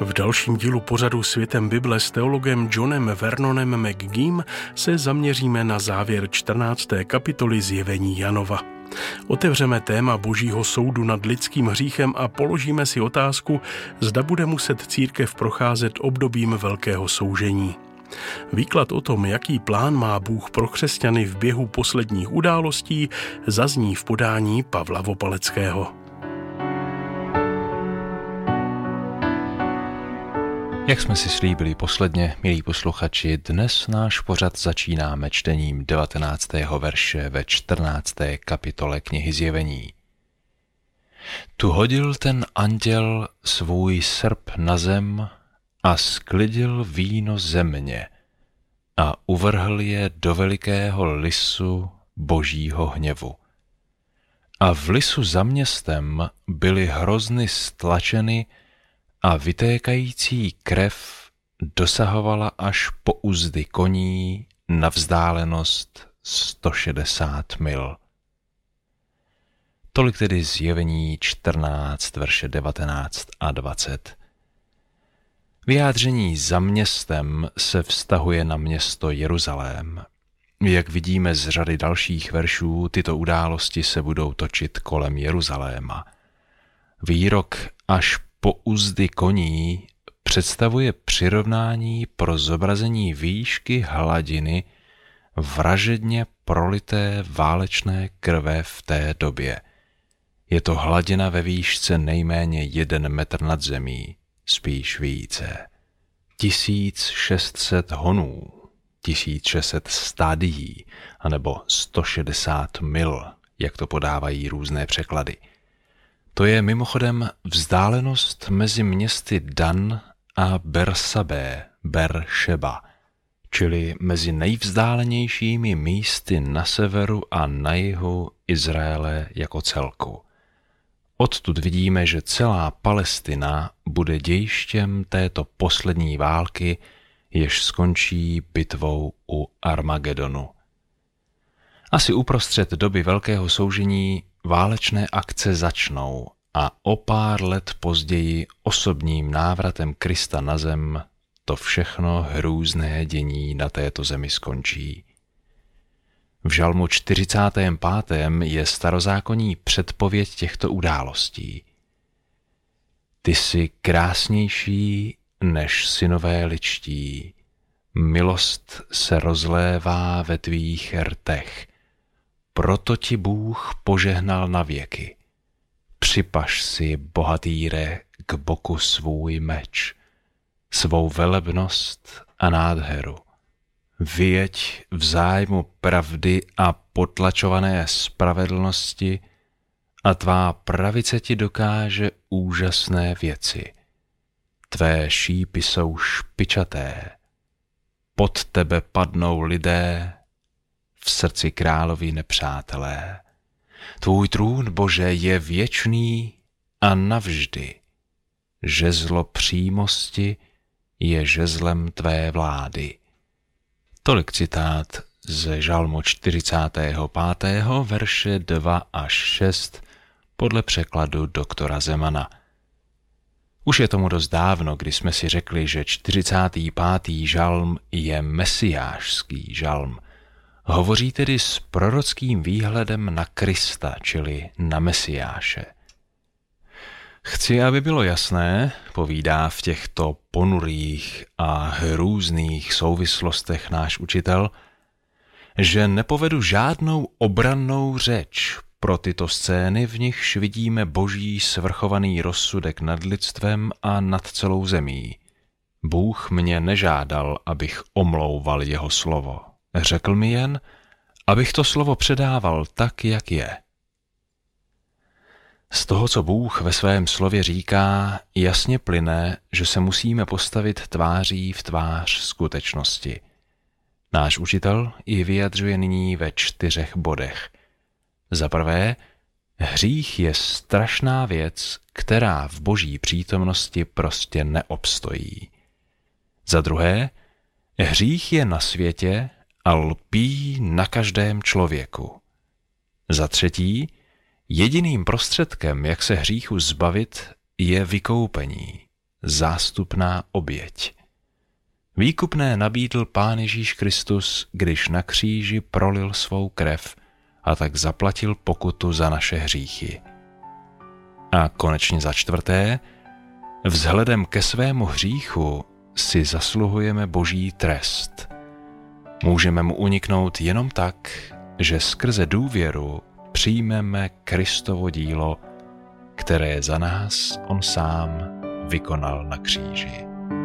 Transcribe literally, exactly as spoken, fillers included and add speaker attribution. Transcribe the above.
Speaker 1: V dalším dílu pořadu Světem Bible s teologem Johnem Vernonem McGeem se zaměříme na závěr čtrnácté kapitoly Zjevení Janova. Otevřeme téma Božího soudu nad lidským hříchem a položíme si otázku, zda bude muset církev procházet obdobím velkého soužení. Výklad o tom, jaký plán má Bůh pro křesťany v běhu posledních událostí, zazní v podání Pavla Vopaleckého.
Speaker 2: Jak jsme si slíbili posledně, milí posluchači, dnes náš pořad začínáme čtením devatenáctého verše ve čtrnácté kapitole knihy Zjevení. Tu hodil ten anděl svůj srp na zem a sklidil víno země a uvrhl je do velikého lisu Božího hněvu. A v lisu za městem byly hrozny stlačeny a vytékající krev dosahovala až po uzdy koní na vzdálenost sto šedesát mil. Tolik tedy Zjevení čtrnáct, verše devatenáct a dvacet. Vyjádření za městem se vztahuje na město Jeruzalém. Jak vidíme z řady dalších veršů, tyto události se budou točit kolem Jeruzaléma. Výrok až po uzdy koní představuje přirovnání pro zobrazení výšky hladiny vražedně prolité válečné krve v té době. Je to hladina ve výšce nejméně jeden metr nad zemí, spíš více. tisíc šest set honů, tisíc šest set stádií, anebo sto šedesát mil, jak to podávají různé překlady. To je mimochodem vzdálenost mezi městy Dan a Bersabé, Beršeba, čili mezi nejvzdálenějšími místy na severu a na jihu Izraele jako celku. Odtud vidíme, že celá Palestina bude dějištěm této poslední války, jež skončí bitvou u Armagedonu. Asi uprostřed doby velkého soužení válečné akce začnou a o pár let později osobním návratem Krista na zem to všechno hrůzné dění na této zemi skončí. V žalmu čtyřicátém pátém je starozákonní předpověď těchto událostí. Ty jsi krásnější než synové ličtí, milost se rozlévá ve tvých rtech, proto ti Bůh požehnal na věky. Připaž si, bohatýre, k boku svůj meč, svou velebnost a nádheru. Vyjeď v zájmu pravdy a potlačované spravedlnosti a tvá pravice ti dokáže úžasné věci. Tvé šípy jsou špičaté, pod tebe padnou lidé, v srdci královi nepřátelé. Tvůj trůn, Bože, je věčný a navždy. Žezlo přímosti je žezlem tvé vlády. Tolik citát ze žalmu čtyřicátého pátého verše dva až šest podle překladu doktora Zemana. Už je tomu dost dávno, kdy jsme si řekli, že čtyřicátý pátý žalm je mesiášský žalm. Hovoří tedy s prorockým výhledem na Krista, čili na Mesiáše. Chci, aby bylo jasné, povídá v těchto ponurých a hrůzných souvislostech náš učitel, že nepovedu žádnou obrannou řeč pro tyto scény, v nichž vidíme Boží svrchovaný rozsudek nad lidstvem a nad celou zemí. Bůh mě nežádal, abych omlouval jeho slovo. Řekl mi jen, abych to slovo předával tak, jak je. Z toho, co Bůh ve svém slově říká, jasně plyne, že se musíme postavit tváří v tvář skutečnosti. Náš učitel ji vyjadřuje nyní ve čtyřech bodech. Za prvé, hřích je strašná věc, která v Boží přítomnosti prostě neobstojí. Za druhé, hřích je na světě a lpí na každém člověku. Za třetí, jediným prostředkem, jak se hříchu zbavit, je vykoupení. zástupná oběť. Výkupné nabídl Pán Ježíš Kristus, když na kříži prolil svou krev a tak zaplatil pokutu za naše hříchy. A konečně za čtvrté, vzhledem ke svému hříchu si zasluhujeme Boží trest. Můžeme mu uniknout jenom tak, že skrze důvěru přijmeme Kristovo dílo, které za nás on sám vykonal na kříži.